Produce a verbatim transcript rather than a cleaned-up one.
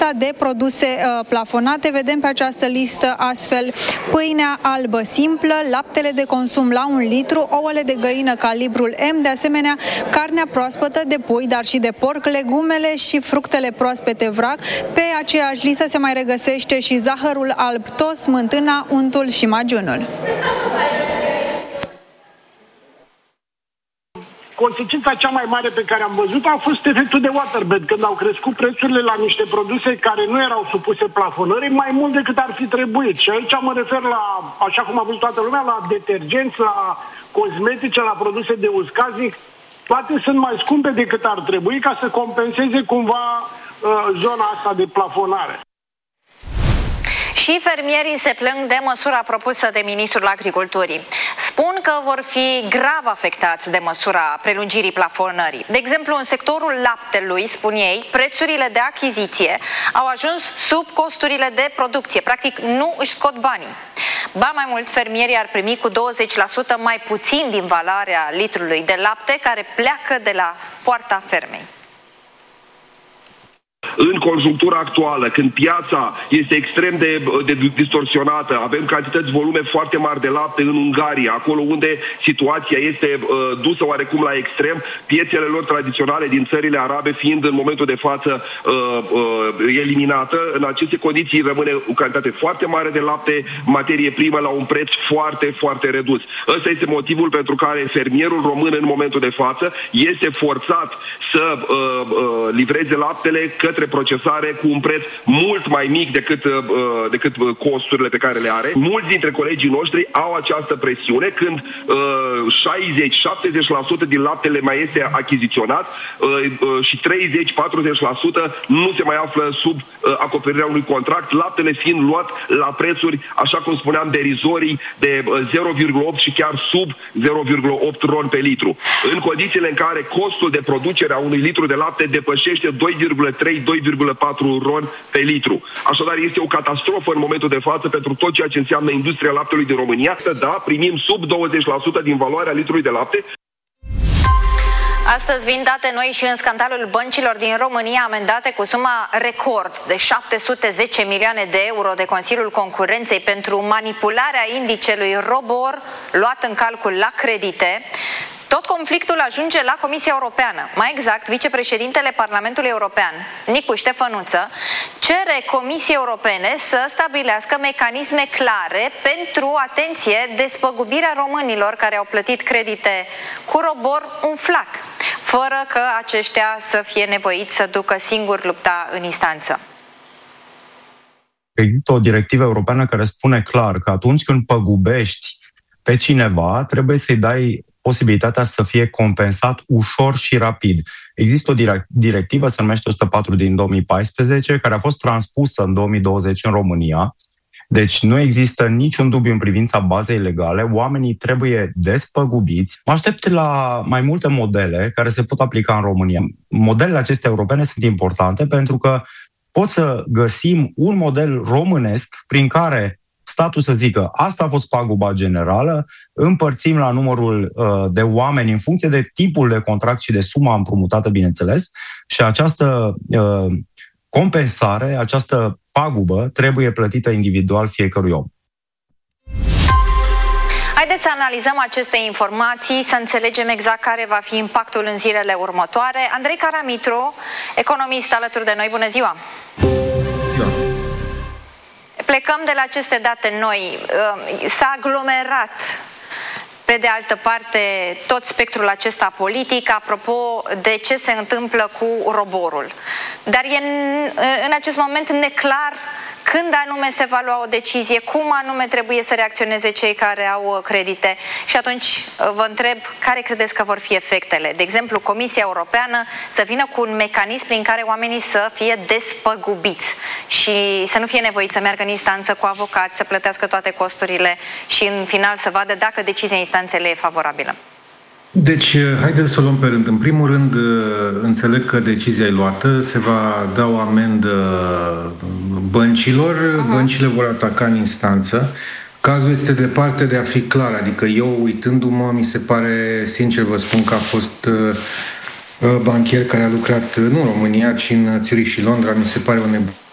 lista de produse plafonate. Vedem pe această listă astfel pâinea albă simplă, laptele de consum la un litru, ouăle de găină calibrul M, de asemenea carnea proaspătă de pui, dar și de porc, legumele și fructele proaspete vrac. Pe aceeași listă se mai regăsește și zahărul alb tos, smântâna, untul și magiunul. Consecința cea mai mare pe care am văzut a fost efectul de waterbed, când au crescut prețurile la niște produse care nu erau supuse plafonării mai mult decât ar fi trebuit. Și aici mă refer la, așa cum a văzut toată lumea, la detergenți, la cosmetice, la produse de uz casnic. Toate sunt mai scumpe decât ar trebui ca să compenseze cumva uh, zona asta de plafonare. Și fermierii se plâng de măsura propusă de Ministrul Agriculturii. Spun că vor fi grav afectați de măsura prelungirii plafonării. De exemplu, în sectorul laptelui, spun ei, prețurile de achiziție au ajuns sub costurile de producție. Practic, nu își scot banii. Ba mai mult, fermierii ar primi cu douăzeci la sută mai puțin din valoarea litrului de lapte care pleacă de la poarta fermei. În conjunctura actuală, când piața este extrem de, de distorsionată, avem cantități, volume foarte mari de lapte în Ungaria, acolo unde situația este uh, dusă oarecum la extrem, piețele lor tradiționale din țările arabe fiind în momentul de față uh, uh, eliminată. În aceste condiții rămâne o cantitate foarte mare de lapte, materie primă la un preț foarte, foarte redus. Ăsta este motivul pentru care fermierul român în momentul de față este forțat să uh, uh, livreze laptele către procesare cu un preț mult mai mic decât, uh, decât costurile pe care le are. Mulți dintre colegii noștri au această presiune când uh, șaizeci șaptezeci la sută din laptele mai este achiziționat uh, uh, și treizeci patruzeci la sută nu se mai află sub uh, acoperirea unui contract, laptele fiind luat la prețuri, așa cum spuneam, derizorii de uh, zero virgulă opt și chiar sub zero virgulă opt ron pe litru. În condițiile în care costul de producere a unui litru de lapte depășește doi virgulă trei doi virgulă patru ron pe litru. Așadar, este o catastrofă în momentul de față pentru tot ceea ce înseamnă industria laptelui din România. Da, primim sub douăzeci la sută din valoarea litrului de lapte. Astăzi vin date noi și în scandalul băncilor din România amendate cu suma record de șapte sute zece milioane de euro de Consiliul Concurenței pentru manipularea indicelui ROBOR luat în calcul la credite. Tot conflictul ajunge la Comisia Europeană. Mai exact, vicepreședintele Parlamentului European, Nicu Ștefănuță, cere Comisiei Europene să stabilească mecanisme clare pentru, atenție, despăgubirea românilor care au plătit credite cu ROBOR umflat, fără că aceștia să fie nevoiți să ducă singur lupta în instanță. Există o directivă europeană care spune clar că atunci când păgubești pe cineva, trebuie să-i dai posibilitatea să fie compensat ușor și rapid. Există o directivă, se numește o sută patru din două mii paisprezece, care a fost transpusă în două mii douăzeci în România. Deci nu există niciun dubiu în privința bazei legale, oamenii trebuie despăgubiți. Mă aștept la mai multe modele care se pot aplica în România. Modelele acestea europene sunt importante pentru că pot să găsim un model românesc prin care statul să zică, asta a fost paguba generală, împărțim la numărul uh, de oameni în funcție de tipul de contract și de suma împrumutată, bineînțeles, și această uh, compensare, această pagubă trebuie plătită individual fiecărui om. Haideți să analizăm aceste informații, să înțelegem exact care va fi impactul în zilele următoare. Andrei Caramitru, economist alături de noi, bună ziua! Plecăm de la aceste date noi. S-a aglomerat, pe de altă parte, tot spectrul acesta politic, apropo de ce se întâmplă cu roborul. Dar e în, în acest moment neclar când anume se va lua o decizie, cum anume trebuie să reacționeze cei care au credite. Și atunci vă întreb, care credeți că vor fi efectele? De exemplu, Comisia Europeană să vină cu un mecanism prin care oamenii să fie despăgubiți și să nu fie nevoiți să meargă în instanță cu avocați, să plătească toate costurile și în final să vadă dacă decizia instanței le e favorabilă. Deci, haideți să o luăm pe rând. În primul rând, înțeleg că decizia e luată, se va da o amendă băncilor, uh-huh. Băncile vor ataca în instanță. Cazul este departe de a fi clar, adică eu, uitându-mă, mi se pare, sincer vă spun că a fost banchier care a lucrat nu în România, ci în Zurich și Londra, mi se pare o